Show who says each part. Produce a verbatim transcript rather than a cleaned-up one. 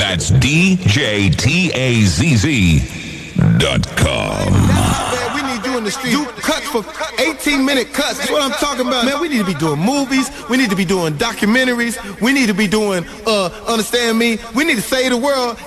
Speaker 1: That's D J T A Z Z dot com.
Speaker 2: Man, we need you in the street. Do cuts for eighteen minute cuts. That's what I'm talking about. Man, we need to be doing movies. We need to be doing documentaries. We need to be doing, uh, understand me? We need to save the world.